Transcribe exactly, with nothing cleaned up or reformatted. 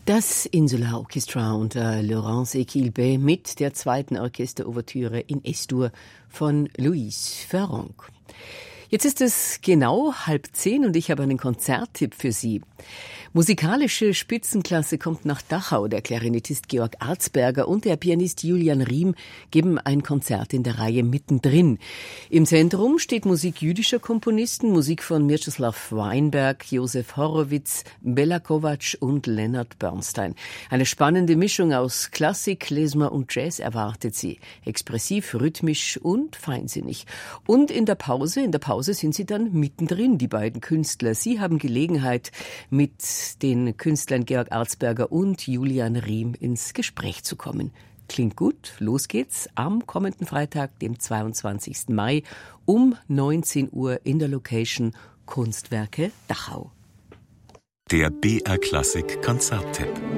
Das Insula Orchestra unter Laurence Equilbé mit der zweiten Orchesterouvertüre in Es-Dur von Louise Farrenc. Jetzt ist es genau halb zehn und ich habe einen Konzerttipp für Sie. Musikalische Spitzenklasse kommt nach Dachau. Der Klarinettist Georg Arzberger und der Pianist Julian Riem geben ein Konzert in der Reihe Mittendrin. Im Zentrum steht Musik jüdischer Komponisten, Musik von Mieczysław Weinberg, Josef Horowitz, Bela Kovac und Leonard Bernstein. Eine spannende Mischung aus Klassik, Klezmer und Jazz erwartet Sie. Expressiv, rhythmisch und feinsinnig. Und in der Pause, in der Pause sind Sie dann mittendrin, die beiden Künstler. Sie haben Gelegenheit, mit den Künstlern Georg Arzberger und Julian Riem ins Gespräch zu kommen. Klingt gut, los geht's am kommenden Freitag, dem zweiundzwanzigsten Mai um neunzehn Uhr in der Location Kunstwerke Dachau. Der B R Klassik Konzerttipp.